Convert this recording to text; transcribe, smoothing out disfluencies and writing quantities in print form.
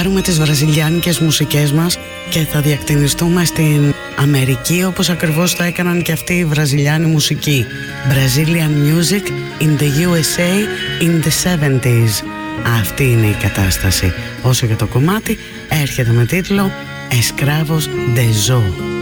πάρουμε τις βραζιλιάνικες μουσικές μας και θα διακτηνιστούμε στην Αμερική, όπως ακριβώς το έκαναν και αυτοί οι βραζιλιάνοι μουσικοί. Brazilian music in the USA in the 70s. Αυτή είναι η κατάσταση. Όσο για το κομμάτι, έρχεται με τίτλο Escravos de Zoo.